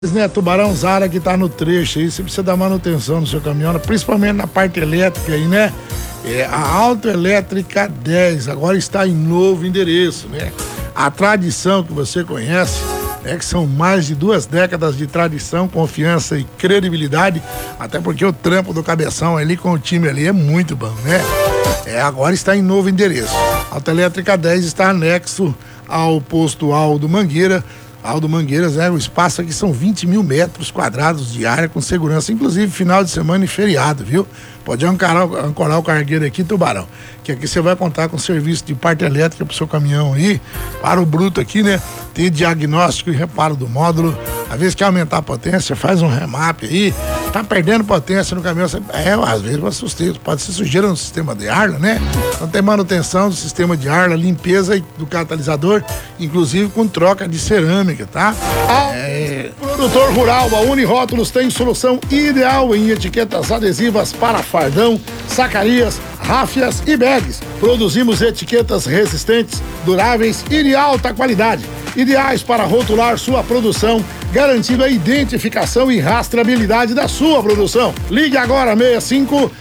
Né, Tubarão Zara que tá no trecho aí, você precisa dar manutenção no seu caminhão, principalmente na parte elétrica aí, né? A Autoelétrica 10 agora está em novo endereço, né? A tradição que você conhece, né? Que são mais de 2 décadas de tradição, confiança e credibilidade, até porque o trampo do Cabeção ali com o time ali é muito bom, né? Agora está em novo endereço. A Autoelétrica 10 está anexo ao posto Aldo Mangueira. Aldo Mangueiras, o espaço aqui são 20 mil metros quadrados de área com segurança, inclusive final de semana e feriado, viu? Pode ancorar o cargueiro aqui, Tubarão, que aqui você vai contar com serviço de parte elétrica pro seu caminhão aí, para o bruto aqui, né? Tem diagnóstico e reparo do módulo, às vezes quer aumentar a potência, faz um remap aí, tá perdendo potência no caminhão, às vezes pode ser sujeira no sistema de ar, né? Então tem manutenção do sistema de ar, limpeza do catalisador, inclusive com troca de cerâmica, tá? Produtor rural, a Unirótulos tem solução ideal em etiquetas adesivas para fardão, sacarias, ráfias e bags. Produzimos etiquetas resistentes, duráveis e de alta qualidade, ideais para rotular sua produção, garantindo a identificação e rastreabilidade da sua produção. Ligue agora 65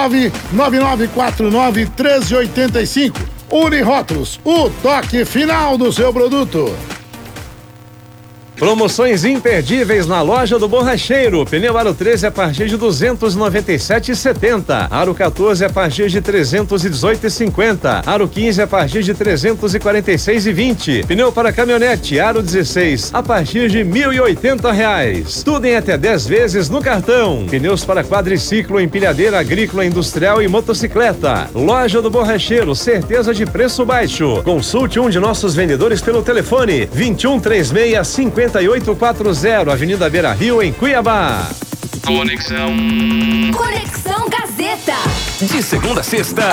99949 1385. Unirótulos, o toque final do seu produto. Promoções imperdíveis na loja do Borracheiro. Pneu Aro 13 a partir de 297,70. Aro 14 a partir de 318,50. Aro 15 a partir de 346,20. Pneu para caminhonete Aro 16 a partir de R$1.080. Tudo em até 10 vezes no cartão. Pneus para quadriciclo, empilhadeira agrícola, industrial e motocicleta. Loja do Borracheiro, certeza de preço baixo. Consulte um de nossos vendedores pelo telefone 2136 5840, Avenida Beira Rio, em Cuiabá. Conexão Gazeta. De segunda a sexta,